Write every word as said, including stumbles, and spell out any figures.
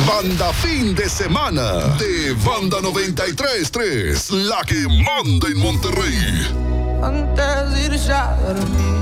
Banda fin de semana de Banda noventa y tres punto tres, la que manda en Monterrey. Antes de irse a dormir,